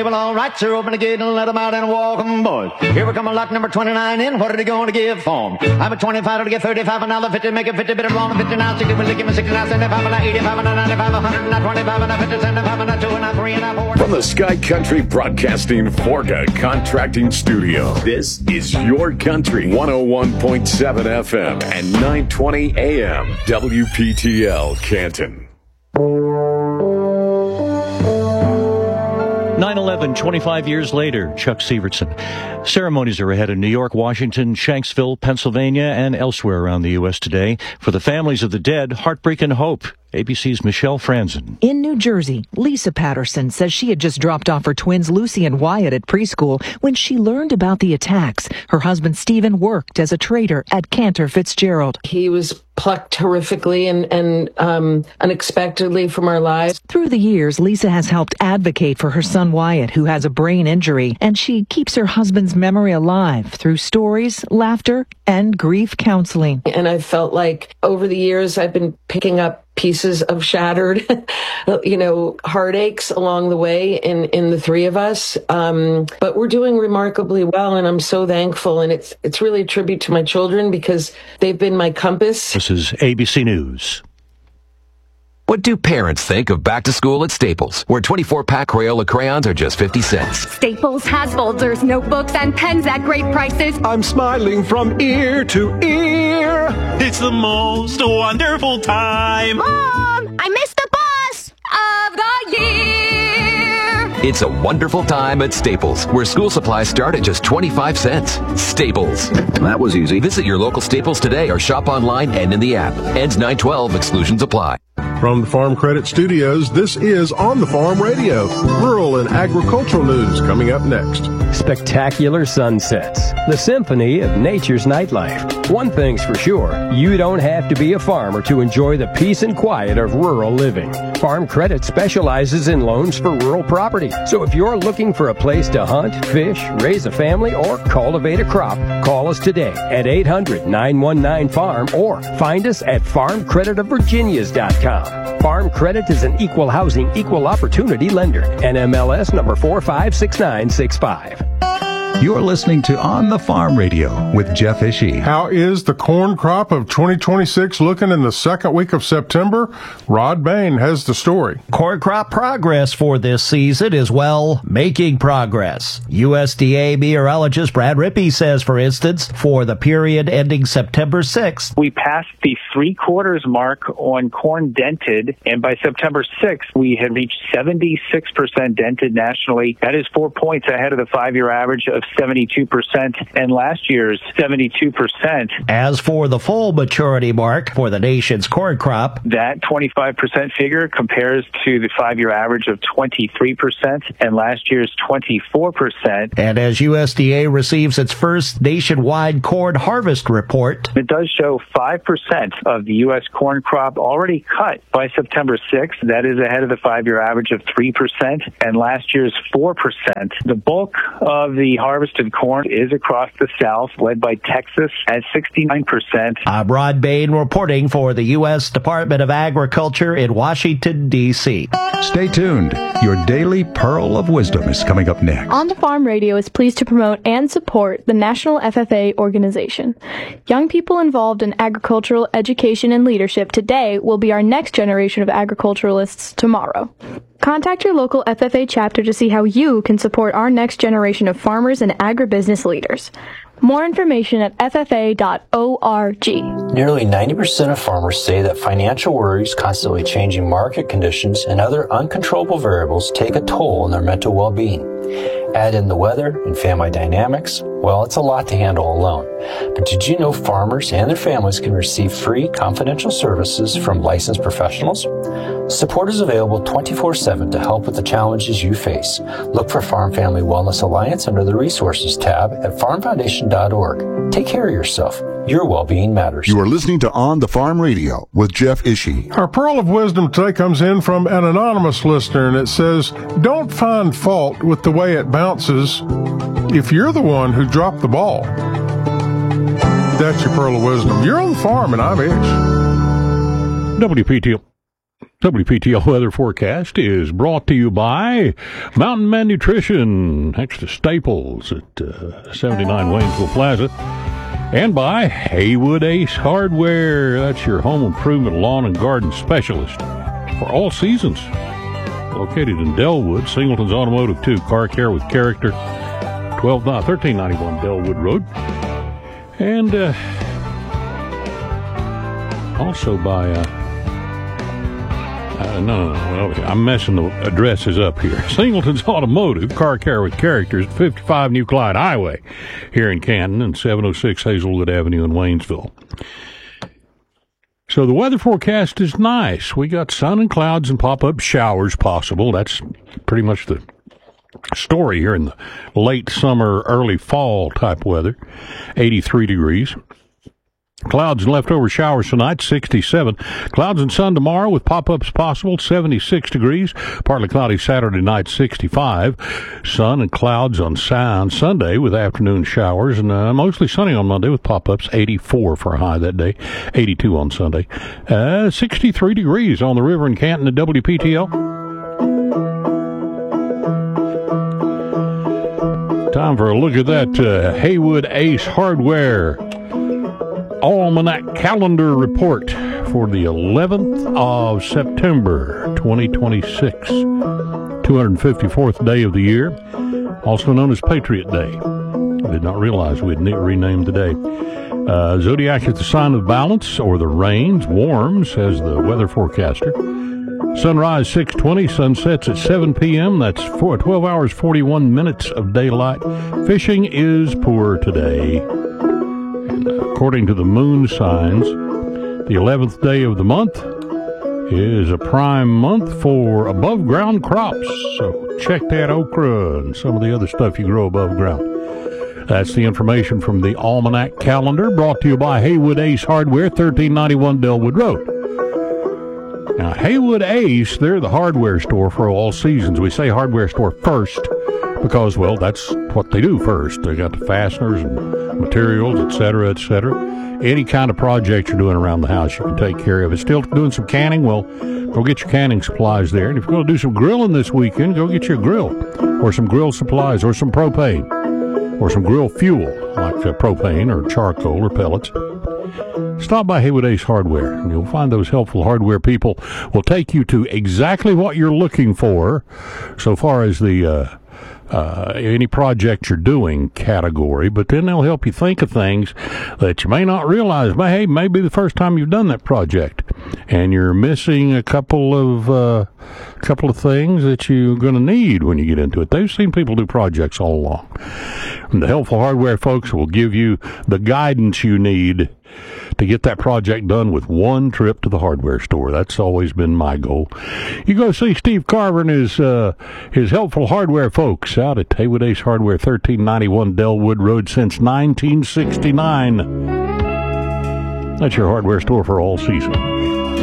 well, all right, sir, open the gate and let them out and walk 'em, boys. Here we come on lot number 29 in. What are they going to give for 'em? I'm a 25 to get 35, another 50, make it 50, bit of wrong, 59, 60, we'll give me 69, 75, and 85, and 95, 100, and 25, and 50, 75, and 2, and 3, and 4. From the Sky Country Broadcasting Forga Contracting Studio, this is Your Country, 101.7 FM and 920 AM, WPTL Canton. 9/11, 25 years later, Chuck Sievertson. Ceremonies are ahead in New York, Washington, Shanksville, Pennsylvania, and elsewhere around the U.S. today. For the families of the dead, heartbreak and hope. ABC's Michelle Franzen. In New Jersey, Lisa Patterson says she had just dropped off her twins Lucy and Wyatt at preschool when she learned about the attacks. Her husband Stephen worked as a trader at Cantor Fitzgerald. He was plucked horrifically and unexpectedly from our lives. Through the years, Lisa has helped advocate for her son Wyatt, who has a brain injury, and she keeps her husband's memory alive through stories, laughter, and grief counseling. And I felt like over the years I've been picking up pieces of shattered, heartaches along the way in the three of us. But we're doing remarkably well, and I'm so thankful. And it's really a tribute to my children because they've been my compass. This is ABC News. What do parents think of back to school at Staples, where 24-pack Crayola crayons are just 50 cents? Staples has folders, notebooks, and pens at great prices. I'm smiling from ear to ear. It's the most wonderful time. Mom, I missed the bus of the year. It's a wonderful time at Staples, where school supplies start at just 25 cents. Staples. That was easy. Visit your local Staples today or shop online and in the app. Ends 9/12. Exclusions apply. From the Farm Credit Studios, this is On the Farm Radio. Rural and agricultural news coming up next. Spectacular sunsets. The symphony of nature's nightlife. One thing's for sure, you don't have to be a farmer to enjoy the peace and quiet of rural living. Farm Credit specializes in loans for rural property. So if you're looking for a place to hunt, fish, raise a family, or cultivate a crop, call us today at 800-919-FARM or find us at farmcreditofvirginias.com. Farm Credit is an equal housing, equal opportunity lender. NMLS number 456965. You're listening to On the Farm Radio with Jeff Ishii. How is the corn crop of 2026 looking in the second week of September? Rod Bain has the story. Corn crop progress for this season is, well, making progress. USDA meteorologist Brad Rippey says, for instance, for the period ending September 6th, we passed the 3/4 mark on corn dented, and by September 6th, we had reached 76% dented nationally. That is 4 points ahead of the 5-year average of 72% and last year's 72%. As for the full maturity mark for the nation's corn crop, that 25% figure compares to the 5-year average of 23% and last year's 24%. And as USDA receives its first nationwide corn harvest report, it does show 5% of the U.S. corn crop already cut by September 6th. That is ahead of the 5-year average of 3% and last year's 4%. The bulk of the harvested corn is across the South, led by Texas at 69%. I'm Rod Bain reporting for the U.S. Department of Agriculture in Washington, D.C. Stay tuned. Your daily pearl of wisdom is coming up next. On the Farm Radio is pleased to promote and support the National FFA organization. Young people involved in agricultural education and leadership today will be our next generation of agriculturalists tomorrow. Contact your local FFA chapter to see how you can support our next generation of farmers and agribusiness leaders. More information at ffa.org. Nearly 90% of farmers say that financial worries, constantly changing market conditions, and other uncontrollable variables take a toll on their mental well-being. Add in the weather and family dynamics, well, it's a lot to handle alone. But did you know farmers and their families can receive free confidential services from licensed professionals? Support is available 24/7 to help with the challenges you face. Look for Farm Family Wellness Alliance under the Resources tab at farmfoundation.org. Take care of yourself. Your well-being matters. You are listening to On the Farm Radio with Jeff Ishii. Our pearl of wisdom today comes in from an anonymous listener, and it says, don't find fault with the way it bounces if you're the one who dropped the ball. That's your pearl of wisdom. You're on the farm, and I'm Ish. WPTL weather forecast is brought to you by Mountain Man Nutrition next to Staples at 79 Waynesville Plaza, and by Haywood Ace Hardware. That's your home improvement lawn and garden specialist for all seasons. Located in Delwood, Singleton's Automotive 2, car care with character, 1391 Delwood Road. And also by... No, I'm messing the addresses up here. Singleton's Automotive, car care with characters, 55 New Clyde Highway here in Canton and 706 Hazelwood Avenue in Waynesville. So the weather forecast is nice. We got sun and clouds and pop-up showers possible. That's pretty much the story here in the late summer, early fall type weather. 83 degrees. Clouds and leftover showers tonight, 67. Clouds and sun tomorrow with pop-ups possible, 76 degrees. Partly cloudy Saturday night, 65. Sun and clouds on Sunday with afternoon showers, and mostly sunny on Monday with pop-ups, 84 for a high that day, 82 on Sunday. 63 degrees on the river in Canton at WPTL. Time for a look at that Haywood Ace Hardware Almanac Calendar Report for the 11th of September, 2026. 254th day of the year, also known as Patriot Day. I did not realize we'd renamed the day. Zodiac is the sign of balance, or the rains. Warm, says the weather forecaster. Sunrise 6:20, sunsets at 7 p.m. That's 12 hours, 41 minutes of daylight. Fishing is poor today. According to the moon signs, the 11th day of the month is a prime month for above ground crops. So check that okra and some of the other stuff you grow above ground. That's the information from the Almanac Calendar, brought to you by Haywood Ace Hardware, 1391 Delwood Road. Now, Haywood Ace, they're the hardware store for all seasons. We say hardware store first because, well, that's what they do first. They got the fasteners and materials, et cetera, et cetera. Any kind of project you're doing around the house, you can take care of it. Still doing some canning? Well, go get your canning supplies there. And if you're going to do some grilling this weekend, go get your grill or some grill supplies or some propane or some grill fuel like propane or charcoal or pellets. Stop by Haywood Ace Hardware, and you'll find those helpful hardware people will take you to exactly what you're looking for so far as the any project you're doing category, but then they'll help you think of things that you may not realize. But hey, maybe the first time you've done that project and you're missing a couple of things that you're going to need when you get into it. They've seen people do projects all along. And the helpful hardware folks will give you the guidance you need to get that project done with one trip to the hardware store. That's always been my goal. You go see Steve Carver and his helpful hardware folks out at Haywood Ace Hardware, 1391 Delwood Road since 1969. That's your hardware store for all season.